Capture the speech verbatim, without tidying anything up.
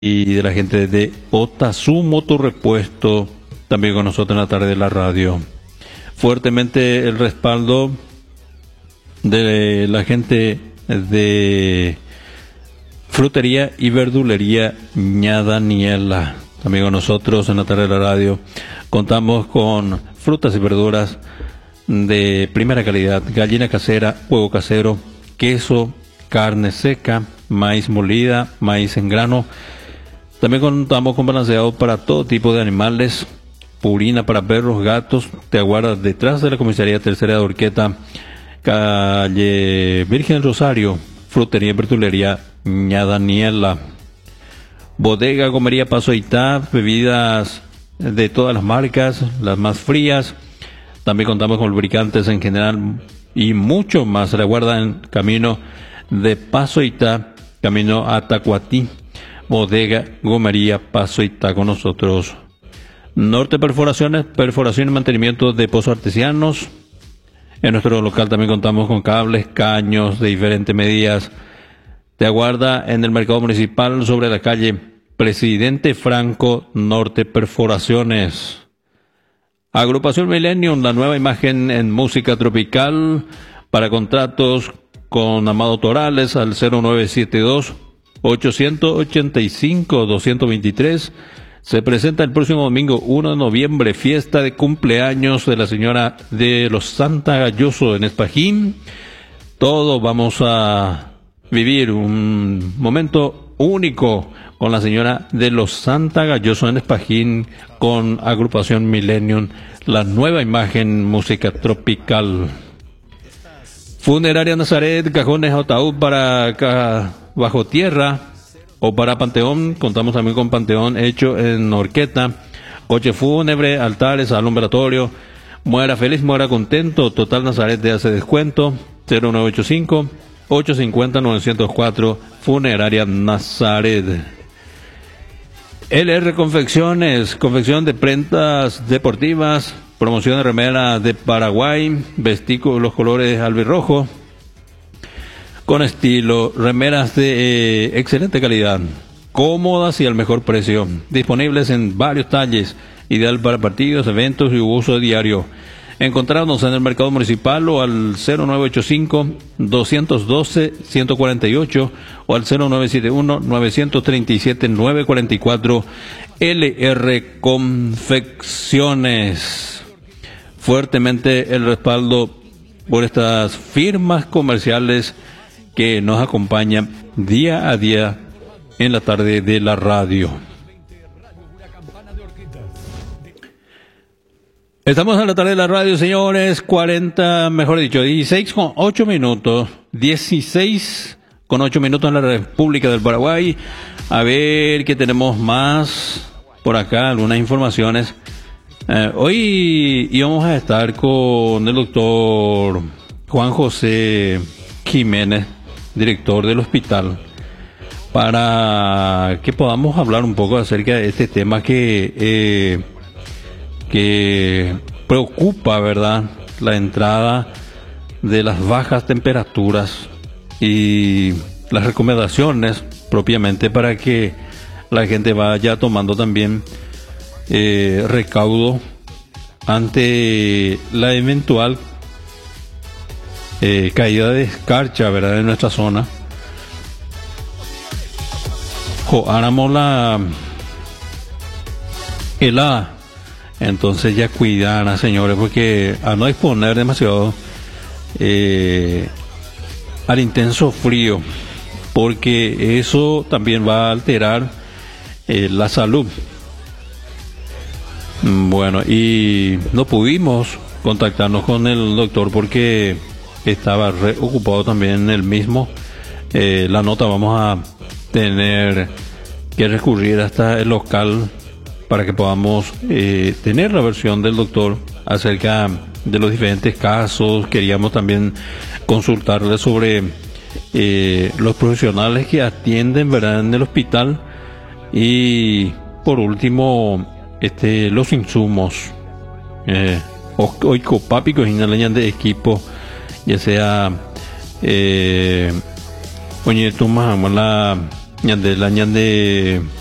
y de la gente de Otazu Motorrepuesto, también con nosotros en la tarde de la radio. Fuertemente el respaldo de la gente de Frutería y Verdulería Ña Daniela, también con nosotros en la tarde de la radio. Contamos con frutas y verduras de primera calidad, gallina casera, huevo casero, queso, carne seca, maíz molida, maíz en grano. También contamos con balanceado para todo tipo de animales, purina para perros, gatos. Te aguarda detrás de la comisaría tercera de Orqueta, calle Virgen Rosario, Frutería y Verdulería Ña Daniela. Bodega Gomería Paso Itá, bebidas de todas las marcas, las más frías. También contamos con lubricantes en general y mucho más. Se le guarda en camino de Paso Itá, camino a Tacuatí. Bodega Gomería Paso Itá con nosotros. Norte Perforaciones, perforación y mantenimiento de pozos artesianos. En nuestro local también contamos con cables, caños de diferentes medidas. Te aguarda en el mercado municipal sobre la calle Presidente Franco, Norte Perforaciones. Agrupación Millennium, la nueva imagen en música tropical. Para contratos con Amado Torales al cero nueve siete dos, ocho ocho cinco, dos dos tres. Se presenta el próximo domingo uno de noviembre, fiesta de cumpleaños de la señora de los Santa Galloso en Espajín. Todos vamos a vivir un momento único con la señora de los Santa Galloso en Espajín, con Agrupación Millennium, la nueva imagen música tropical. Funeraria Nazaret, cajones ataúd para acá bajo tierra o para Panteón. Contamos también con Panteón hecho en Orqueta. Coche fúnebre, altares, salón velatorio. Muera feliz, muera contento. Total Nazaret te hace descuento. cero nueve ocho cinco, ocho cinco cero, nueve cero cuatro. Funeraria Nazaret. L R Confecciones, confección de prendas deportivas, promoción de remera de Paraguay, vestículos los colores albirrojo, con estilo, remeras de eh, excelente calidad, cómodas y al mejor precio, disponibles en varios talles, ideal para partidos, eventos y uso diario. Encontrarnos en el mercado municipal o al cero nueve ocho cinco, dos uno dos, uno cuatro ocho o al cero nueve siete uno, nueve tres siete, nueve cuatro cuatro. L R Confecciones. Fuertemente el respaldo por estas firmas comerciales que nos acompañan día a día en la tarde de la radio. Estamos en la tarde de la radio, señores, cuarenta, mejor dicho, dieciséis con ocho minutos, dieciséis con ocho minutos en la República del Paraguay. A ver qué tenemos más por acá, algunas informaciones. Eh, hoy íbamos a estar con el doctor Juan José Jiménez, director del hospital, para que podamos hablar un poco acerca de este tema que... Eh, que preocupa, ¿verdad?, la entrada de las bajas temperaturas y las recomendaciones propiamente para que la gente vaya tomando también eh, recaudo ante la eventual eh, caída de escarcha, ¿verdad?, en nuestra zona. Jo, áramos la helada. Entonces ya cuidan, señores, porque a no exponer demasiado eh, al intenso frío, porque eso también va a alterar eh, la salud. Bueno, y no pudimos contactarnos con el doctor porque estaba re ocupado también el mismo. Eh, la nota vamos a tener que recurrir hasta el local para que podamos eh, tener la versión del doctor acerca de los diferentes casos. Queríamos también consultarle sobre eh, los profesionales que atienden, ¿verdad?, en el hospital, y por último este los insumos eh, hoy copápicos y leñan de equipo, ya sea eh, oye, tú más la ñande la ñande